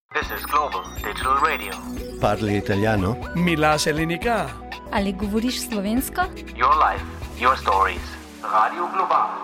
This is Global Digital Radio. Parli italiano? Mila Selenika. Ali govoriš slovensko? Your life, your stories. Radio Global.